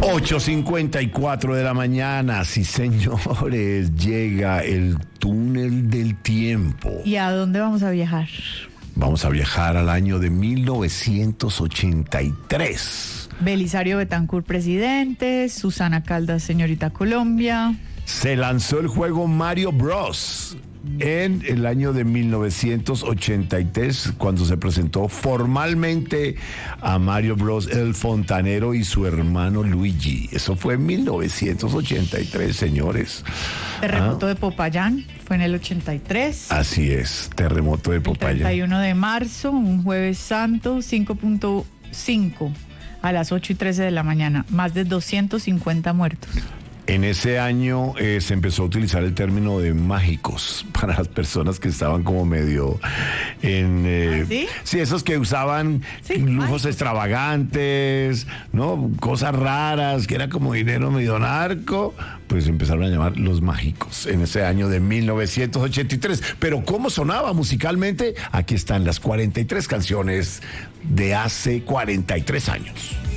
8:54 de la mañana, sí señores, llega el túnel del tiempo. ¿Y a dónde vamos a viajar? Vamos a viajar al año de 1983. Belisario Betancur, presidente. Susana Caldas, señorita Colombia. Se lanzó el juego Mario Bros. En el año de 1983, cuando se presentó formalmente a Mario Bros. El fontanero y su hermano Luigi. Eso fue en 1983, señores. Terremoto de Popayán, fue en el 83. Así es, terremoto de Popayán. 31 de marzo, un jueves santo, 5.5 a las 8:13 de la mañana. Más de 250 muertos. En ese año se empezó a utilizar el término de mágicos para las personas que estaban como medio en... ¿Sí? Sí, esos que usaban lujos mágicos extravagantes, ¿no? Cosas raras, que era como dinero medio narco, pues empezaron a llamar los mágicos en ese año de 1983. Pero ¿cómo sonaba musicalmente? Aquí están las 43 canciones de hace 43 años.